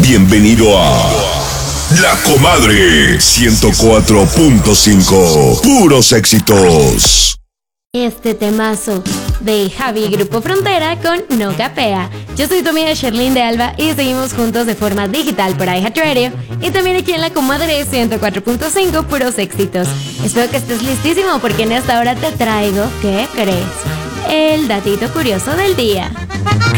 Bienvenido a La Comadre 104.5. Puros éxitos. Este temazo de Javi Grupo Frontera con No Capea. Yo soy tu amiga Sherlyn de Alba y seguimos juntos de forma digital por iHeartRadio y también aquí en La Comadre 104.5 Puros éxitos. Espero que estés listísimo porque en esta hora te traigo, ¿qué crees? El datito curioso del día.